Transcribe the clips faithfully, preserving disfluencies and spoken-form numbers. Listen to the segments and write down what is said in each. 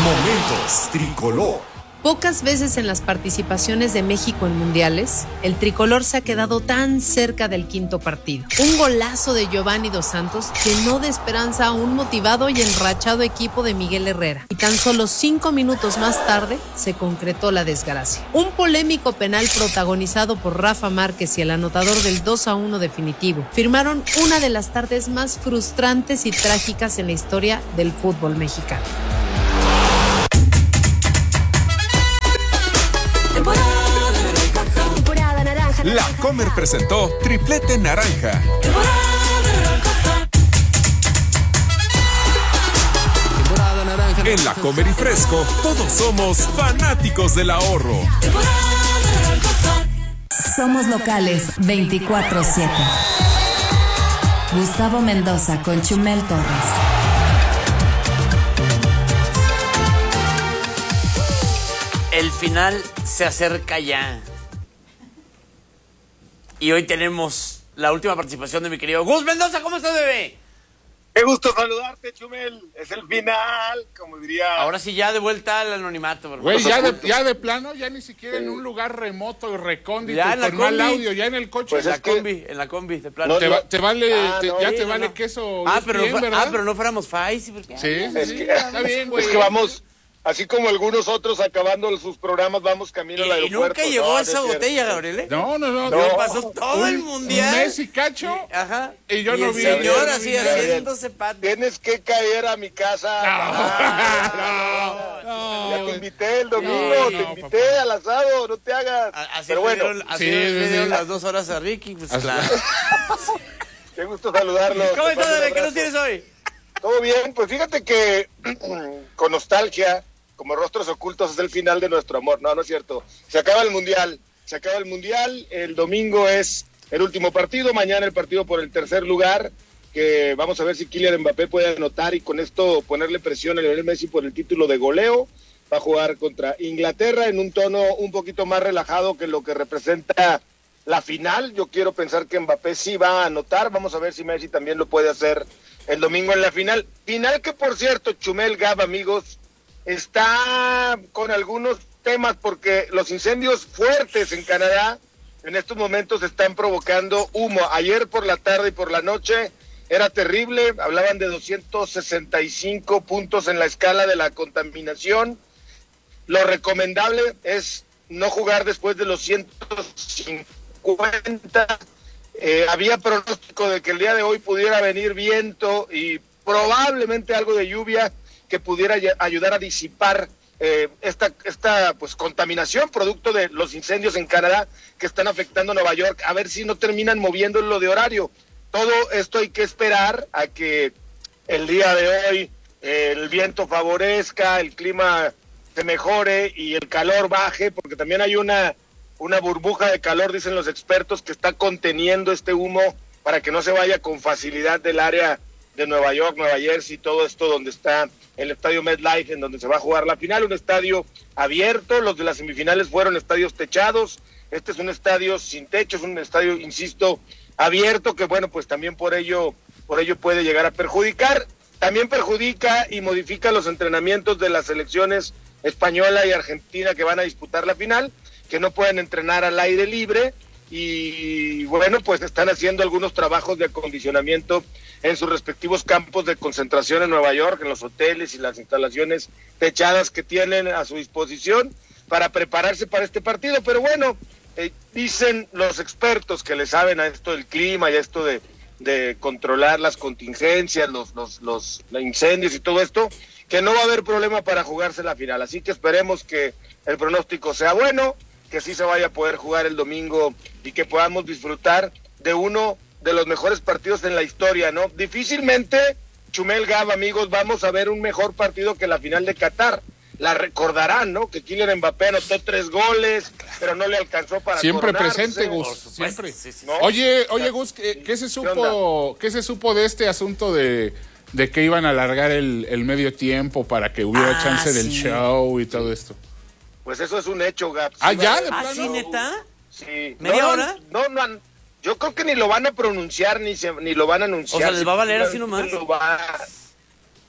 Momentos Tricolor. Pocas veces en las participaciones de México en mundiales, el tricolor se ha quedado tan cerca del quinto partido. Un golazo de Giovanni Dos Santos llenó de esperanza a un motivado y enrachado equipo de Miguel Herrera. Y tan solo cinco minutos más tarde se concretó la desgracia. Un polémico penal protagonizado por Rafa Márquez y el anotador del dos a uno definitivo firmaron una de las tardes más frustrantes y trágicas en la historia del fútbol mexicano. La Comer presentó Triplete Naranja. En La Comer y Fresco, todos somos fanáticos del ahorro. Somos locales veinticuatro siete. Gustavo Mendoza con Chumel Torres. El final se acerca ya. Y hoy tenemos la última participación de mi querido Gus Mendoza. ¿Cómo estás, bebé? Qué gusto saludarte, Chumel. Es el final, como diría. Ahora sí, ya de vuelta al anonimato. Güey, ya de, ya de plano, ya ni siquiera sí. En un lugar remoto y recóndito, ya en la con combi. Mal audio, ya en el coche. Pues en la que... combi, en la combi, de plano. No, te, va, te vale, ah, te, no, ya sí, te no, vale no. queso. Ah, pero bien, no, ¿verdad? ah, pero no fuéramos Faiz. Sí, sí, es sí, que, está bien, güey. Es que vamos, así como algunos otros acabando sus programas, vamos camino al aeropuerto. Y nunca llegó no, esa no botella, Gabriel, ¿eh? No, no, no. no. no. Pasó todo un, el mundial. Messi cacho. Y, ajá. Y yo y no el vi. señor no así vi haciéndose pato. Tienes que caer a mi casa. No, ah, no, ya no, te invité el domingo, no, te no, invité papá. al asado, no te hagas. Así Pero bueno, dieron, así sí, le dieron sí. las dos horas a Ricky, pues Así. claro. qué gusto saludarlos. ¿Cómo Te estás, mando un bebé? ¿Qué nos abrazo. tienes hoy? Todo bien, pues fíjate que con nostalgia, como rostros ocultos, es el final de nuestro amor. No, no es cierto. Se acaba el Mundial, se acaba el Mundial, el domingo es el último partido, mañana el partido por el tercer lugar, que vamos a ver si Kylian Mbappé puede anotar y con esto ponerle presión a Lionel Messi por el título de goleo. Va a jugar contra Inglaterra en un tono un poquito más relajado que lo que representa la final. Yo quiero pensar que Mbappé sí va a anotar, vamos a ver si Messi también lo puede hacer el domingo en la final. Final que, por cierto, Chumel, Gab, amigos, está con algunos temas porque los incendios fuertes en Canadá en estos momentos están provocando humo. Ayer por la tarde y por la noche era terrible, hablaban de doscientos sesenta y cinco puntos en la escala de la contaminación. Lo recomendable es no jugar después de los ciento cincuenta. Eh, había pronóstico de que el día de hoy pudiera venir viento y probablemente algo de lluvia que pudiera ayudar a disipar eh, esta, esta pues contaminación producto de los incendios en Canadá que están afectando a Nueva York, a ver si no terminan moviéndolo de horario. Todo esto hay que esperar a que el día de hoy eh, el viento favorezca, el clima se mejore y el calor baje, porque también hay una, una burbuja de calor, dicen los expertos, que está conteniendo este humo para que no se vaya con facilidad del área de Nueva York, Nueva Jersey, todo esto donde está el estadio MetLife, en donde se va a jugar la final, un estadio abierto. Los de las semifinales fueron estadios techados, este es un estadio sin techo, es un estadio, insisto, abierto, que bueno, pues también por ello, por ello puede llegar a perjudicar. También perjudica y modifica los entrenamientos de las selecciones española y argentina que van a disputar la final, que no pueden entrenar al aire libre, y bueno, pues están haciendo algunos trabajos de acondicionamiento en sus respectivos campos de concentración en Nueva York, en los hoteles y las instalaciones techadas que tienen a su disposición para prepararse para este partido. Pero bueno, eh, dicen los expertos que le saben a esto del clima y a esto de, de controlar las contingencias, los, los, los, los incendios y todo esto, que no va a haber problema para jugarse la final. Así que esperemos que el pronóstico sea bueno, que sí se vaya a poder jugar el domingo y que podamos disfrutar de uno de los mejores partidos en la historia, ¿no? Difícilmente, Chumel, Gab, amigos, vamos a ver un mejor partido que la final de Qatar. La recordarán, ¿no? Que Kylian Mbappé anotó tres goles, pero no le alcanzó para siempre coronarse. presente, Gus, siempre. Sí, sí, ¿No? Oye, oye, Gus, ¿qué, qué se supo, qué se supo de este asunto de, de que iban a alargar el, el medio tiempo para que hubiera Ah, chance del sí. show y todo esto? Pues eso es un hecho, Gab. Ah, Sí va ya, a haber- de ¿Ah, plano. sí, neta? Sí. ¿Media no, hora? No, no, han- yo creo que ni lo van a pronunciar, ni se, ni lo van a anunciar. O sea, ¿les va a valer así Simplemente nomás? lo va-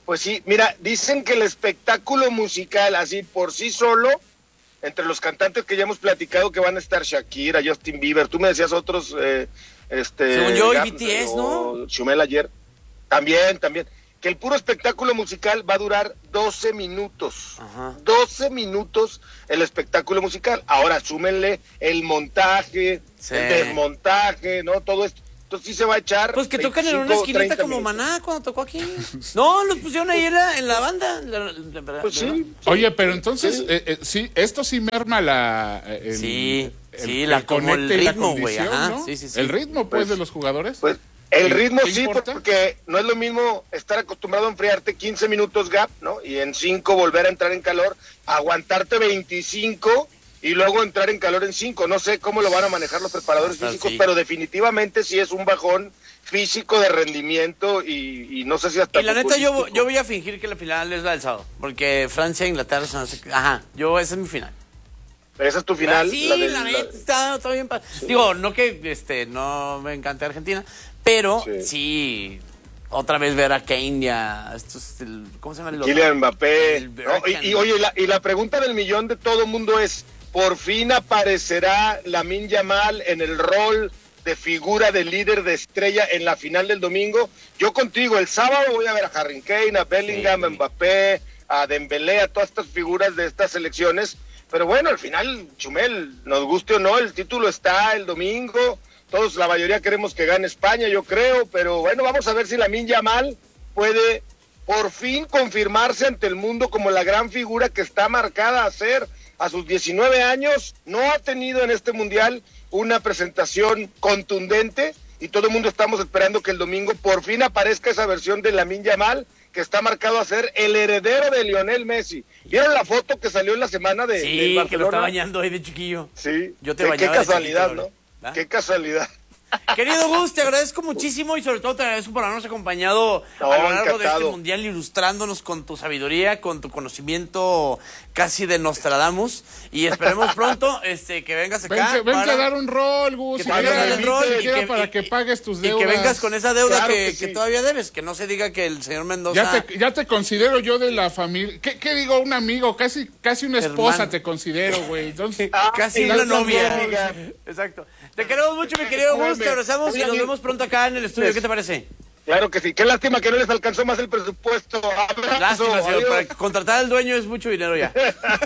Pues sí, mira, dicen que el espectáculo musical, así por sí solo, entre los cantantes que ya hemos platicado que van a estar Shakira, Justin Bieber, tú me decías otros, eh, este... Según yo, y Gap, B T S, o ¿no? Chumel ayer, también, también, que el puro espectáculo musical va a durar doce minutos, Ajá. doce minutos el espectáculo musical. Ahora, súmenle el montaje, Sí. el desmontaje, ¿no? Todo esto. Entonces sí se va a echar. Pues que tocan en una veinticinco, esquinita treinta como minutos. Maná cuando tocó aquí. No, los pusieron ahí en la, en la banda. La- la- la- Pues sí. sí. Oye, pero entonces, Sí. eh, eh, sí, esto sí merma la... el- Sí, el- sí, el la- como el conecte y la ritmo, güey, condición, ajá, ¿no? sí, sí, sí. El ritmo, pues, Pues- de los jugadores. Pues el ¿Qué- ritmo qué sí, importa? porque no es lo mismo estar acostumbrado a enfriarte quince minutos gap, ¿no? Y en cinco volver a entrar en calor, aguantarte veinticinco y luego entrar en calor en cinco. No sé cómo lo van a manejar los preparadores Hasta físicos, sí. pero definitivamente sí es un bajón físico de rendimiento y, y no sé si hasta Y la neta, yo, futbolístico. yo voy a fingir que la final es la del sábado. Porque Francia, Inglaterra, se me hace- ajá, yo, esa es mi final. Esa es tu final. Ah, sí, la la, del- la- neta, está, está bien. pa- Digo, no que este no me encante Argentina, pero sí. Sí. otra vez ver a Kane y a estos, el- ¿cómo se llama el otro? Kylian Mbappé. El ¿no? Y, y, Bergkamp. oye, la, y la pregunta del millón de todo mundo es, ¿por fin aparecerá Lamine Yamal en el rol de figura de líder de estrella en la final del domingo? Yo contigo, el sábado voy a ver a Harry Kane, a Bellingham, Sí. a Mbappé, a Dembélé, a todas estas figuras de estas selecciones. Pero bueno, al final, Chumel, nos guste o no, el título está el domingo. Todos, la mayoría queremos que gane España, yo creo, pero bueno, vamos a ver si Lamine Yamal puede por fin confirmarse ante el mundo como la gran figura que está marcada a ser. A sus diecinueve años no ha tenido en este mundial una presentación contundente y todo el mundo estamos esperando que el domingo por fin aparezca esa versión de Lamine Yamal que está marcado a ser el heredero de Lionel Messi. ¿Vieron la foto que salió en la semana de, Sí, del Barcelona? que lo está bañando ahí de chiquillo. Sí, Yo te qué, bañaba qué de casualidad, chiquito, ¿no? ¿verdad? Qué casualidad. Querido Gus, te agradezco muchísimo y sobre todo te agradezco por habernos acompañado No, a lo largo de este encantado. mundial, ilustrándonos con tu sabiduría, con tu conocimiento casi de Nostradamus. Y esperemos pronto este, que vengas acá. Vente, vente para- a dar un rol, Gus. que Si te vengas a dar quieres, el rol y siquiera que- para y- que pagues tus Y deudas. que vengas con esa deuda Claro que, que sí. que todavía debes, que no se diga que el señor Mendoza... Ya te, ya te considero yo de la familia. ¿Qué, qué digo? Un amigo, casi, casi una esposa Hermano. te considero, güey. Entonces, Ah, Casi igual una novia. también, amiga. Exacto. Te queremos mucho, mi querido Gus. Te abrazamos y Oye, nos amigo. vemos pronto acá en el estudio. ¿Qué te parece? Claro que sí. Qué lástima que no les alcanzó más el presupuesto. Abrazo, Lástima, señor. adiós. Para contratar al dueño es mucho dinero ya.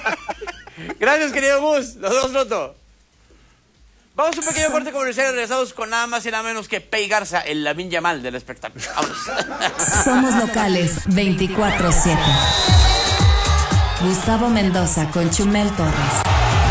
Gracias, querido Gus. Nos vemos pronto. Vamos a un pequeño corte comercial y regresamos con nada más y nada menos que Pei Garza, el Lamine Yamal del espectáculo. Vámonos. Somos locales veinticuatro siete. Gustavo Mendoza con Chumel Torres.